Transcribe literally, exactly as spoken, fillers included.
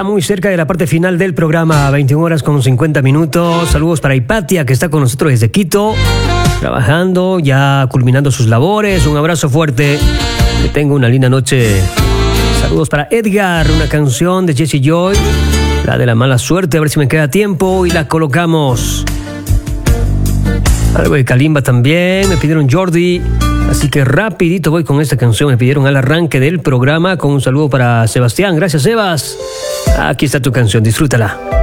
Ya muy cerca de la parte final del programa, veintiuna horas con cincuenta minutos. Saludos para Hipatia, que está con nosotros desde Quito, trabajando, ya culminando sus labores. Un abrazo fuerte, que tenga una linda noche. Saludos para Edgar, una canción de Jesse Joy, la de la mala suerte, a ver si me queda tiempo y la colocamos. Algo de Kalimba también, me pidieron Jordi, así que rapidito voy con esta canción. Me pidieron al arranque del programa, con un saludo para Sebastián. Gracias, Sebas. Aquí está tu canción, disfrútala.